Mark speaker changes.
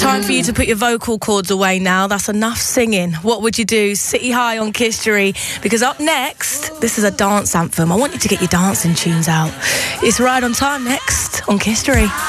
Speaker 1: Time for you to put your vocal cords away now. That's enough singing. What would you do? City High on Kistery. Because up next, this is a dance anthem. I want you to get your dancing tunes out. It's Ride on Time next on Kistery.